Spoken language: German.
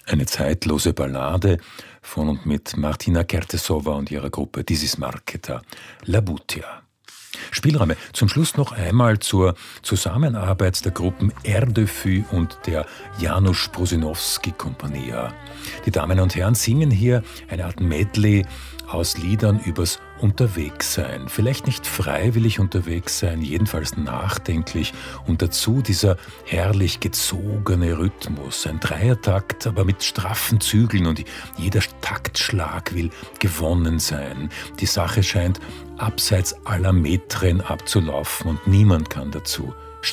Eine zeitlose Ballade von und mit Martina Kertesova und ihrer Gruppe Dieses Marketa, La Butia. Spielräume. Zum Schluss noch einmal zur Zusammenarbeit der Gruppen Erdefü und der Janusz Prusinowski-Kompania. Die Damen und Herren singen hier eine Art Medley aus Liedern übers Unterwegssein. Vielleicht nicht freiwillig unterwegs sein, jedenfalls nachdenklich. Und dazu dieser herrlich gezogene Rhythmus. Ein Dreiertakt, aber mit straffen Zügeln und jeder Taktschlag will gewonnen sein. Die Sache scheint abseits aller Metren abzulaufen und niemand kann dazu